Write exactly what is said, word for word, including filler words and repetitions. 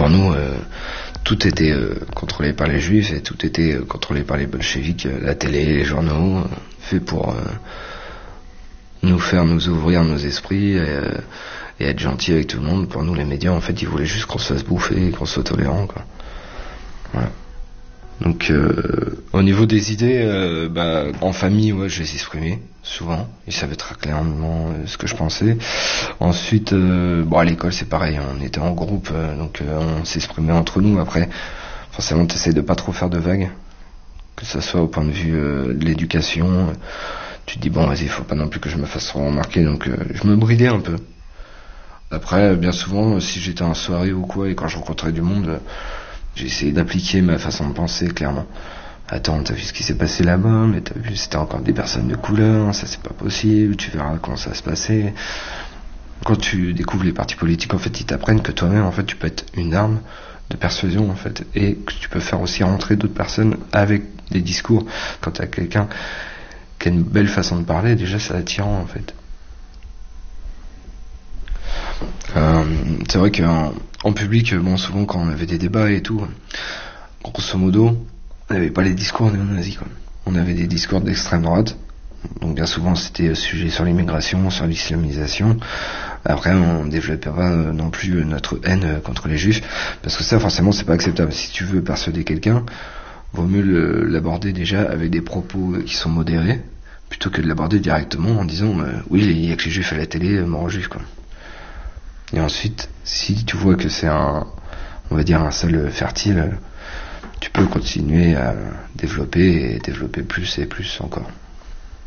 pour nous, euh, tout était euh, contrôlé par les juifs et tout était euh, contrôlé par les bolcheviks, euh, la télé, les journaux, euh, fait pour euh, nous faire nous ouvrir nos esprits et, euh, et être gentils avec tout le monde. Pour nous, les médias, en fait, ils voulaient juste qu'on se fasse bouffer et qu'on soit tolérant, quoi. Voilà. Donc, euh, au niveau des idées, euh, bah, en famille, ouais, je les exprimais souvent. Ils savaient très clairement euh, ce que je pensais. Ensuite, euh, bon, à l'école, c'est pareil. On était en groupe, euh, donc euh, on s'exprimait entre nous. Après, forcément, t'essayes de pas trop faire de vagues, que ça soit au point de vue euh, de l'éducation. Tu te dis bon, vas-y, faut pas non plus que je me fasse remarquer, donc euh, je me bridais un peu. Après, bien souvent, si j'étais en soirée ou quoi, et quand je rencontrais du monde, euh, j'ai essayé d'appliquer ma façon de penser, clairement. Attends, t'as vu ce qui s'est passé là-bas, mais t'as vu, c'était encore des personnes de couleur, ça c'est pas possible, tu verras comment ça va se passer. Quand tu découvres les partis politiques, en fait, ils t'apprennent que toi-même, en fait, tu peux être une arme de persuasion, en fait, et que tu peux faire aussi rentrer d'autres personnes avec des discours. Quand t'as quelqu'un qui a une belle façon de parler, déjà, c'est attirant, en fait. Euh, c'est vrai qu'en en public, bon, souvent quand on avait des débats et tout, grosso modo, on n'avait pas les discours néo-nazis, quoi. On avait des discours d'extrême droite, donc bien souvent c'était sujet sur l'immigration, sur l'islamisation. Après, on ne développait pas non plus notre haine contre les juifs, parce que ça, forcément, c'est pas acceptable. Si tu veux persuader quelqu'un, vaut mieux le, l'aborder déjà avec des propos qui sont modérés, plutôt que de l'aborder directement en disant euh, oui, il y a que les juifs à la télé, mort aux juifs, quoi. Et ensuite, si tu vois que c'est un, on va dire un sol fertile, tu peux continuer à développer et développer plus et plus encore.